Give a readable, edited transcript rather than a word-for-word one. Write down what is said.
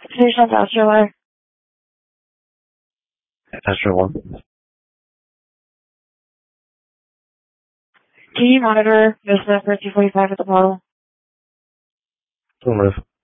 Station Industrial. Industrial 1. Can you monitor Vista for 245 at the portal? Affirmative.